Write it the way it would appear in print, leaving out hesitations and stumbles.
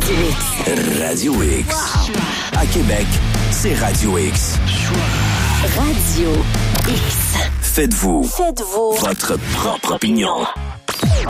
Radio X. Radio X. À Québec, c'est Radio X. Radio X. Faites-vous votre propre opinion.